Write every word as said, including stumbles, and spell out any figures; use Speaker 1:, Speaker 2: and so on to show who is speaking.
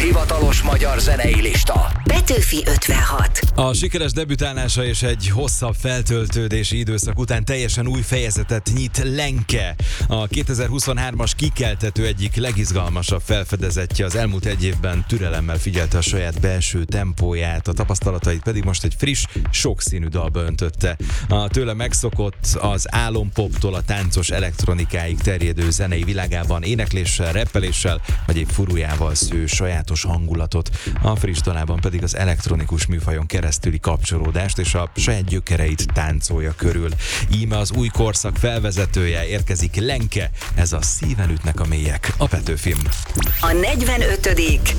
Speaker 1: hivatalos magyar zenei lista.
Speaker 2: Petőfi ötvenhat.
Speaker 3: A sikeres debütálása és egy hosszabb feltöltődési időszak után teljesen új fejezetet nyit Lenke. A kétezer-huszonhármas kikeltető egyik legizgalmasabb felfedezetje, az elmúlt egy évben türelemmel figyelte a saját belső tempóját, a tapasztalatait pedig most egy friss, sokszínű dalba öntötte. A tőle megszokott, az álompoptól a táncos elektronikáig terjedő zenei világában énekléssel, reppeléssel vagy egy furujával sző sajátos hangulatot, a friss dalában pedig az elektronikus műfajon keresztüli kapcsolódást és a saját gyökereit táncolja körül. Íme az új korszak felvezetője, érkezik Lenke, ez a Szíven ütnek a mélyek, a Petőfin.
Speaker 2: A negyvenötödik